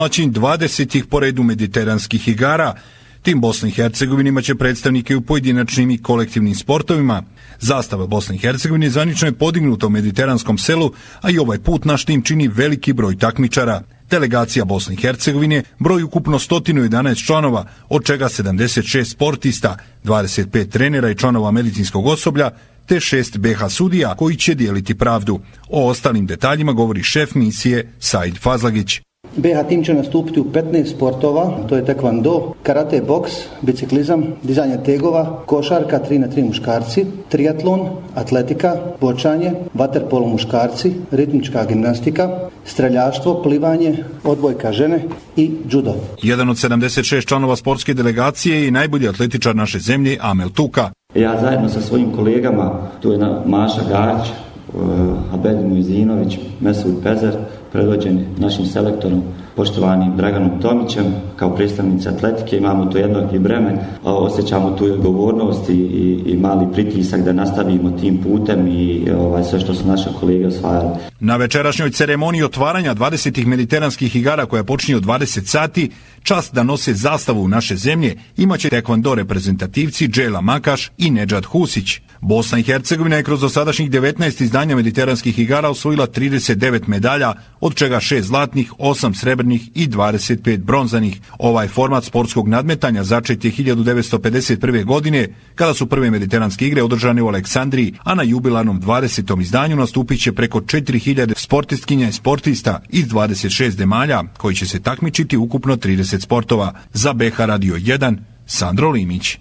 domaćin 20. po redu mediteranskih igara. Tim Bosna i Hercegovina imaće predstavnike u pojedinačnim i kolektivnim sportovima. Zastava Bosne i Hercegovine zvanično je podignuta u mediteranskom selu, a i ovaj put naš tim čini veliki broj takmičara. Delegacija Bosne i Hercegovine broji ukupno 111 članova, od čega 76 sportista, 25 trenera i članova medicinskog osoblja, te 6 BH sudija koji će dijeliti pravdu. O ostalim detaljima govori šef misije Said Fazlagić. BH tim će nastupiti u 15 sportova, to je tekvando, karate, boks, biciklizam, dizanje tegova, košarka 3x3 muškarci, triatlon, atletika, bočanje, vaterpolo muškarci, ritmička gimnastika, streljaštvo, plivanje, odbojka žene i judo. Jedan od 76 članova sportske delegacije i najbolji atletičar naše zemlje Amel Tuka. Ja zajedno sa svojim kolegama, tu je Maša Garić, Abedin Mujzinović, Mesud Pezer, predvođen našim selektorom, poštovanim Draganom Tomićem, kao predstavnici atletike, imamo to jednaki bremen, osjećamo tu odgovornost i mali pritisak da nastavimo tim putem i sve što su naše kolege osvajali. Na večerašnjoj ceremoniji otvaranja 20. mediteranskih igara koja počinje od 20 sati, čast da nose zastavu naše zemlje imaće tekvando reprezentativci Džela Makaš i Nedžad Husić. Bosna i Hercegovina je kroz dosadašnjih 19 izdanja mediteranskih igara osvojila 39 medalja, od čega 6 zlatnih, 8 srebrnih i 25 bronzanih. Ovaj format sportskog nadmetanja začet je 1951. godine, kada su prve mediteranske igre održane u Aleksandriji, a na jubilarnom 20. izdanju nastupit će preko 4000 sportistkinja i sportista iz 26 zemalja, koji će se takmičiti ukupno 30 sportova. Za BH Radio 1, Sandro Limić.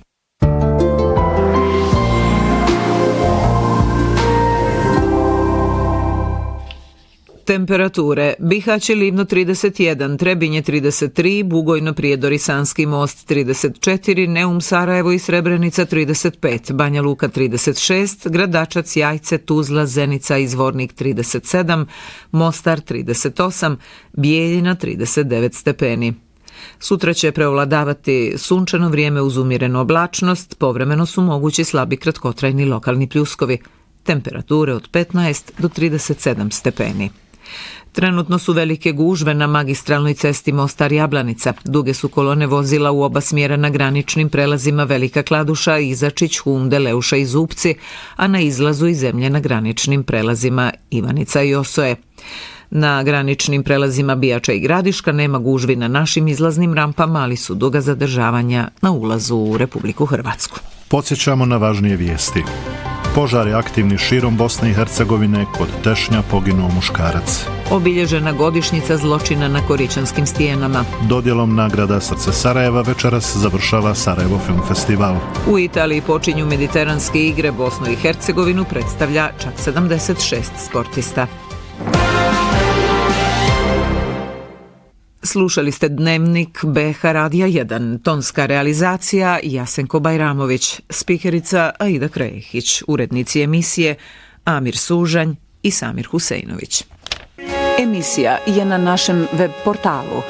Temperature: Bihać i Livno 31, Trebinje 33, Bugojno Prijedor i Sanski Most 34, Neum Sarajevo i Srebrenica 35, Banja Luka 36, Gradačac, Jajce, Tuzla, Zenica i Zvornik 37, Mostar 38, Bijeljina 39 stepeni. Sutra će preovladavati sunčano vrijeme uz umjerenu oblačnost, povremeno su mogući slabi kratkotrajni lokalni pljuskovi. Temperature od 15 do 37 stepeni. Trenutno su velike gužve na magistralnoj cesti Mostar-Jablanica. Duge su kolone vozila u oba smjera na graničnim prelazima Velika Kladuša, Izačić, Humde, Leuša i Zupci, a na izlazu i zemlje na graničnim prelazima Ivanica i Osoje. Na graničnim prelazima Bijača i Gradiška nema gužvi na našim izlaznim rampama, ali su duga zadržavanja na ulazu u Republiku Hrvatsku. Podsjećamo na važnije vijesti. Požar je aktivni širom Bosne i Hercegovine, kod Tešnja poginuo muškarac. Obilježena godišnjica zločina na Korićanskim stijenama. Dodjelom nagrada Srce Sarajeva večeras završava Sarajevo Film Festival. U Italiji počinju mediteranske igre, Bosnu i Hercegovinu predstavlja čak 76 sportista. Slušali ste Dnevnik BH Radija 1, tonska realizacija Jasenko Bajramović, spikerica Aida Krehić, urednici emisije Amir Sužanj i Samir Huseinović. Emisija je na našem web portalu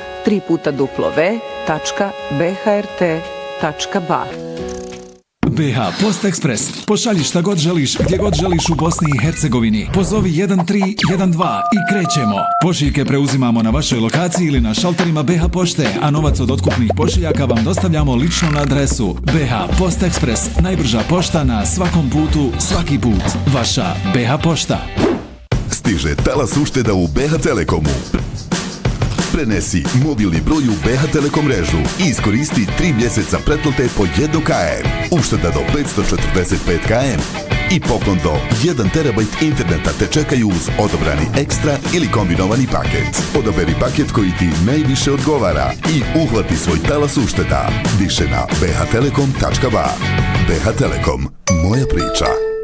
www.bhrt.ba. BH Post Ekspres. Pošalji šta god želiš, gdje god želiš u Bosni i Hercegovini. Pozovi 1312 i krećemo. Pošiljke preuzimamo na vašoj lokaciji ili na šalterima BH Pošte, a novac od otkupnih pošiljaka vam dostavljamo lično na adresu. BH Post Ekspres. Najbrža pošta na svakom putu, svaki put. Vaša BH Pošta. Stiže talas ušteda u BH Telekomu. Prenesi mobilni broj u BH Telekom mrežu i iskoristi 3 mjeseca pretplate po 1 km. Ušteda do 545 km i poklon do 1 terabajt interneta te čekaju uz odabrani ekstra ili kombinovani paket. Odaberi paket koji ti najviše odgovara i uhvati svoj talas ušteda. Više na bhtelekom.ba. BH Telekom. Moja priča.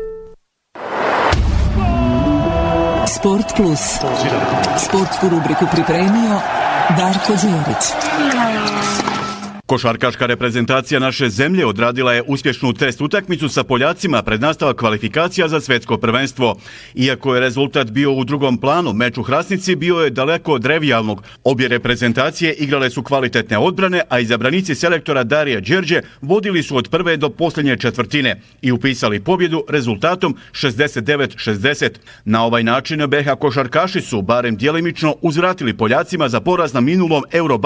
Sport Plus. Sportsku rubriku pripremio Darko Đurić. Košarkaška reprezentacija naše zemlje odradila je uspješnu test utakmicu sa Poljacima pred nastavak kvalifikacija za svjetsko prvenstvo. Iako je rezultat bio u drugom planu, meč u Hrasnici bio je daleko od revijalnog. Obje reprezentacije igrale su kvalitetne odbrane, a izabranici selektora Darija Đerđe vodili su od prve do posljednje četvrtine i upisali pobjedu rezultatom 69-60. Na ovaj način BiH košarkaši su barem djelimično uzvratili Poljacima za poraz na minulom Euro